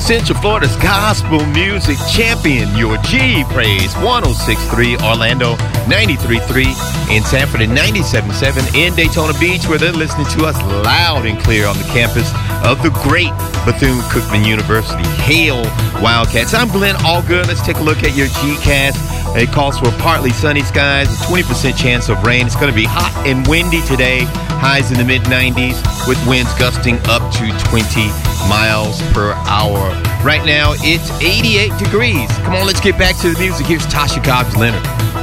Central Florida's gospel music champion, your G Praise 106.3 Orlando, 93.3 in Sanford, and 97.7 in Daytona Beach, where they're listening to us loud and clear on the campus of the great Bethune-Cookman University. Hail Wildcats. I'm Glenn Allgood. Let's take a look at your GCast. It calls for partly sunny skies, a 20% chance of rain. It's going to be hot and windy today. Highs in the mid-90s with winds gusting up to 20 miles per hour. Right now, it's 88 degrees. Come on, let's get back to the music. Here's Tasha Cobbs Leonard.